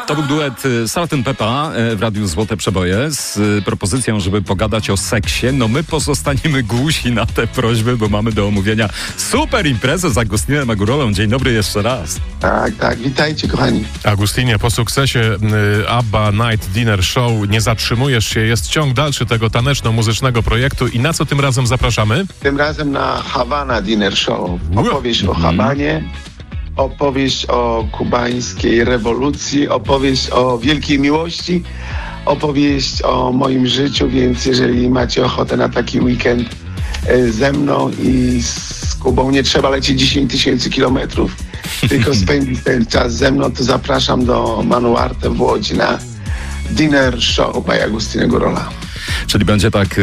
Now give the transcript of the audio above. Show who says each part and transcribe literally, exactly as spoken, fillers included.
Speaker 1: To był duet Salt and Pepper w Radiu Złote Przeboje z propozycją, żeby pogadać o seksie. No my pozostaniemy głusi na te prośby, bo mamy do omówienia super imprezę z Agustinem Agurolą. Dzień dobry jeszcze raz.
Speaker 2: Tak, tak, witajcie kochani.
Speaker 3: Agustinie, po sukcesie y, ABBA Night Dinner Show nie zatrzymujesz się, jest ciąg dalszy tego taneczno-muzycznego projektu i na co tym razem zapraszamy?
Speaker 2: Tym razem na Havana Dinner Show. Opowieść o Habanie, opowieść o kubańskiej rewolucji, opowieść o wielkiej miłości, opowieść o moim życiu, więc jeżeli macie ochotę na taki weekend ze mną i z Kubą, nie trzeba lecieć dziesięć tysięcy kilometrów, tylko spędzić ten czas ze mną, to zapraszam do Manuarte w Łodzi na Dinner Show by Agustina Agurola.
Speaker 1: Czyli będzie tak